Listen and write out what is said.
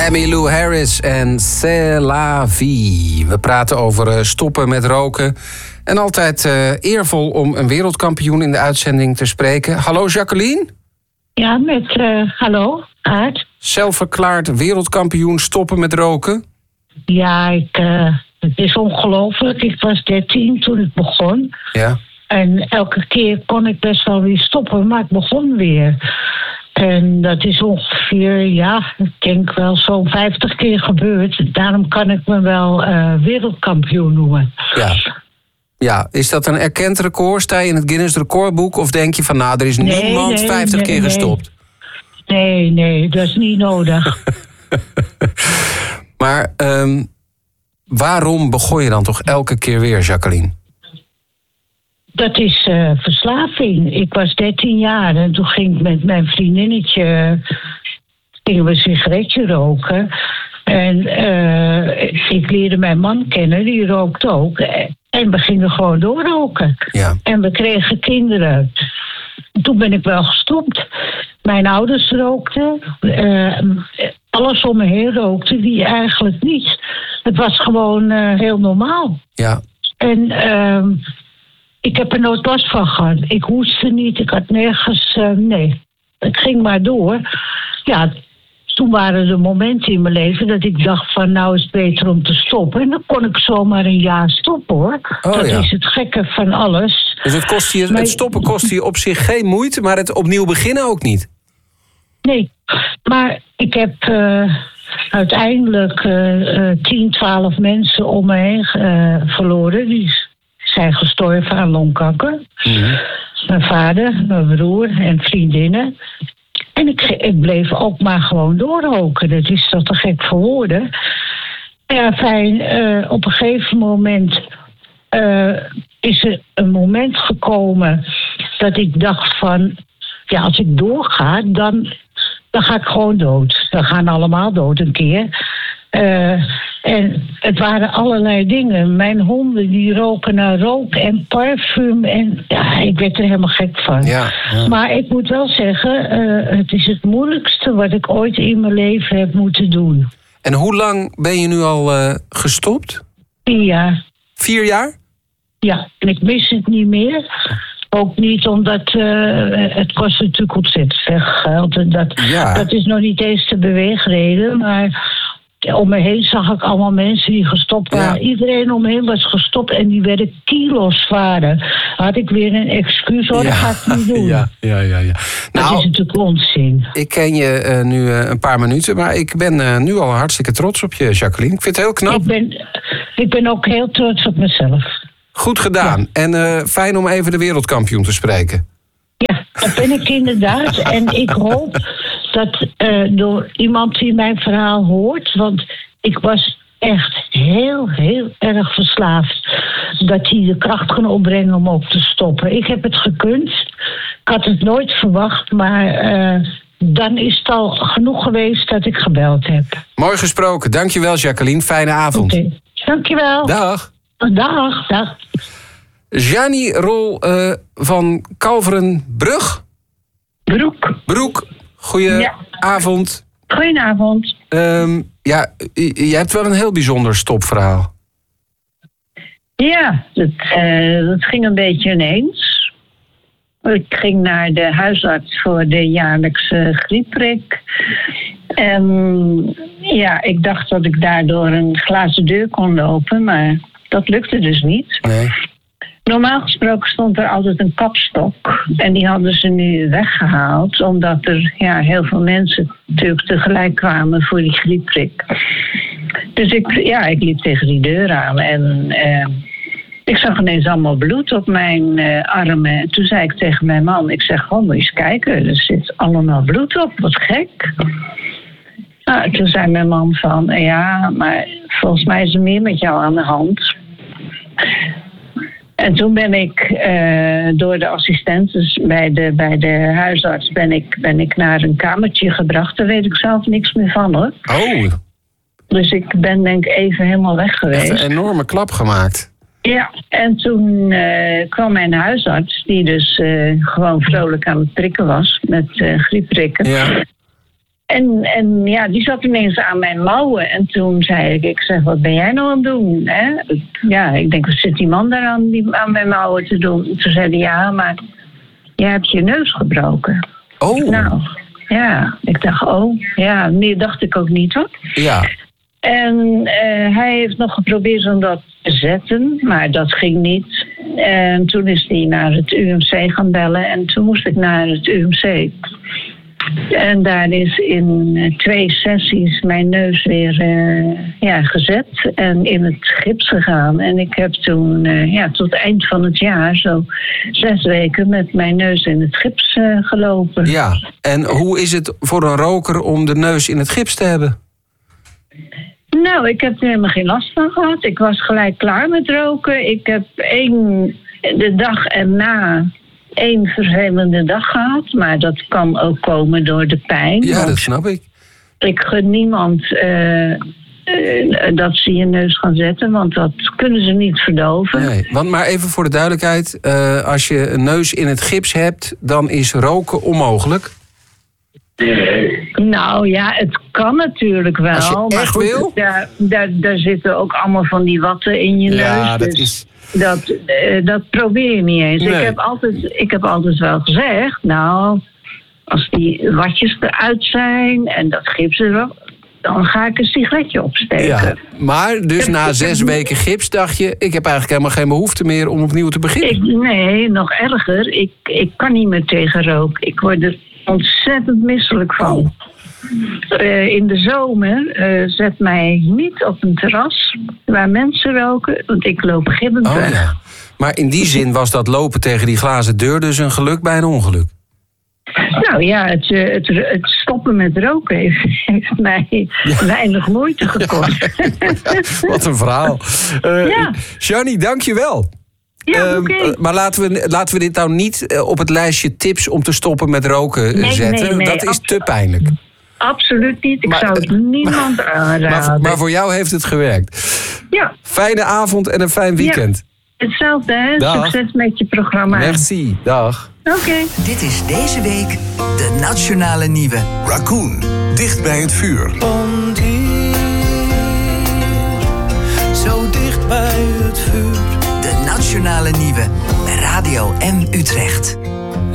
Emmylou Harris en C'est la vie. We praten over stoppen met roken. En altijd eervol om een wereldkampioen in de uitzending te spreken. Hallo Jacqueline? Ja, hallo, Aart. Zelfverklaard wereldkampioen stoppen met roken? Ja, het is ongelooflijk. Ik was 13 toen ik begon. Ja. En elke keer kon ik best wel weer stoppen, maar ik begon weer. En dat is ongeveer, ik denk wel zo'n 50 keer gebeurd. Daarom kan ik me wel wereldkampioen noemen. Ja, is dat een erkend record? Sta je in het Guinness recordboek? Of denk je van, er is niemand 50 keer gestopt? Nee, dat is niet nodig. Maar waarom begon je dan toch elke keer weer, Jacqueline? Dat is verslaving. Ik was 13 jaar en toen ging ik met mijn vriendinnetje gingen we een sigaretje roken. En ik leerde mijn man kennen, die rookt ook. En we gingen gewoon doorroken. Ja. En we kregen kinderen. Toen ben ik wel gestopt. Mijn ouders rookten. Alles om me heen rookte, die eigenlijk niet. Het was gewoon heel normaal. Ja. En ik heb er nooit last van gehad. Ik hoestte niet, ik had nergens... nee, het ging maar door. Ja, toen waren er momenten in mijn leven dat ik dacht van... nou is het beter om te stoppen. En dan kon ik zomaar een jaar stoppen, hoor. Dat is het gekke van alles. Dus het stoppen kost je op zich geen moeite... maar het opnieuw beginnen ook niet? Nee, maar ik heb uiteindelijk 10, 12 mensen om me heen verloren... die zijn gestorven aan longkanker. Mm-hmm. Mijn vader, mijn broer en vriendinnen. En ik bleef ook maar gewoon doorroken. Dat is toch te gek voor woorden. Ja, fijn. Op een gegeven moment is er een moment gekomen dat ik dacht van... ja, als ik doorga, dan ga ik gewoon dood. We gaan allemaal dood een keer. En het waren allerlei dingen. Mijn honden die roken naar rook en parfum. En ja, ik werd er helemaal gek van. Ja. Maar ik moet wel zeggen, het is het moeilijkste wat ik ooit in mijn leven heb moeten doen. En hoe lang ben je nu al gestopt? 4 jaar. 4 jaar? Ja, en ik mis het niet meer. Ook niet omdat het kost natuurlijk ontzettend veel geld. En dat is nog niet eens de beweegreden, maar... om me heen zag ik allemaal mensen die gestopt waren. Ja. Iedereen om me heen was gestopt en die werden kilo's zwaarder. Had ik weer een excuus, dat ga ik niet doen. Ja. Dat is natuurlijk onzin. Ik ken je nu een paar minuten, maar ik ben nu al hartstikke trots op je, Jacqueline. Ik vind het heel knap. Ik ben ook heel trots op mezelf. Goed gedaan. Ja. En fijn om even de wereldkampioen te spreken. Ja, dat ben ik inderdaad. En ik hoop dat door iemand die mijn verhaal hoort... want ik was echt heel, heel erg verslaafd... dat hij de kracht kan opbrengen om ook te stoppen. Ik heb het gekund. Ik had het nooit verwacht, maar... dan is het al genoeg geweest dat ik gebeld heb. Mooi gesproken. Dankjewel, Jacqueline. Fijne avond. Okay. Dankjewel. Dag. Dag. Gianni Rol van Kalverenbrug? Broek. Goedenavond. Ja. Goedenavond. Je hebt wel een heel bijzonder stopverhaal. Ja, dat ging een beetje ineens. Ik ging naar de huisarts voor de jaarlijkse griepprik. En ik dacht dat ik daardoor een glazen deur kon lopen, maar dat lukte dus niet. Nee. Normaal gesproken stond er altijd een kapstok. En die hadden ze nu weggehaald. Omdat er heel veel mensen natuurlijk tegelijk kwamen voor die griepprik. Dus ik liep tegen die deur aan. En ik zag ineens allemaal bloed op mijn armen. En toen zei ik tegen mijn man. Ik zeg, moet je eens kijken. Er zit allemaal bloed op. Wat gek. Nou, toen zei mijn man van... ja, maar volgens mij is er meer met jou aan de hand. En toen ben ik door de assistentes bij de huisarts ben ik naar een kamertje gebracht. Daar weet ik zelf niks meer van, hoor. Oh. Dus ik ben denk ik even helemaal weg geweest. Echt een enorme klap gemaakt. Ja, en toen kwam mijn huisarts, die dus gewoon vrolijk aan het prikken was met griepprikken. Ja. En ja, die zat ineens aan mijn mouwen. En toen zei ik zeg, wat ben jij nou aan het doen? Hè? Ja, ik denk, wat zit die man daar aan mijn mouwen te doen? Toen zei hij, ja, maar je hebt je neus gebroken. Oh. Nou, ja, ik dacht, ja, nee, dacht ik ook niet, hoor. Ja. En hij heeft nog geprobeerd om dat te zetten, maar dat ging niet. En toen is hij naar het UMC gaan bellen en toen moest ik naar het UMC. En daar is in 2 sessies mijn neus weer gezet en in het gips gegaan. En ik heb toen tot eind van het jaar zo 6 weken met mijn neus in het gips gelopen. Ja, en hoe is het voor een roker om de neus in het gips te hebben? Nou, ik heb er helemaal geen last van gehad. Ik was gelijk klaar met roken. Ik heb de dag erna 1 vervelende dag gehad. Maar dat kan ook komen door de pijn. Ja, dat snap ik. Ik gun niemand dat ze je neus gaan zetten. Want dat kunnen ze niet verdoven. Nee, want maar even voor de duidelijkheid. Als je een neus in het gips hebt, dan is roken onmogelijk. Nou ja, het kan natuurlijk wel. Als je echt maar wil? Daar zitten ook allemaal van die watten in je neus. Ja, dat dus is... dat probeer je niet eens. Nee. Ik heb altijd wel gezegd, nou, als die watjes eruit zijn en dat gips erop, dan ga ik een sigaretje opsteken. Ja, maar dus na 6 weken gips dacht je, ik heb eigenlijk helemaal geen behoefte meer om opnieuw te beginnen. Nee, nog erger. Ik kan niet meer tegen rook. Ik word er ontzettend misselijk van. Oh. In de zomer zet mij niet op een terras waar mensen roken, want ik loop gibbend weg. Ja. Maar in die zin was dat lopen tegen die glazen deur dus een geluk bij een ongeluk. Nou ja, het stoppen met roken heeft mij weinig moeite gekost. Wat een verhaal. Shani, dank je wel. Ja, oké. Maar laten we dit nou niet op het lijstje tips om te stoppen met roken zetten. Nee, dat is te pijnlijk. Absoluut niet. Ik zou het niemand aanraden. Maar voor jou heeft het gewerkt. Ja. Fijne avond en een fijn weekend. Ja, hetzelfde, hè? Dag. Succes met je programma. Merci. Dag. Oké. Dit is deze week de Nationale Nieuwe. Raccoon, dicht bij het vuur. Want hier, zo dicht bij het vuur. De Nationale Nieuwe bij Radio M Utrecht.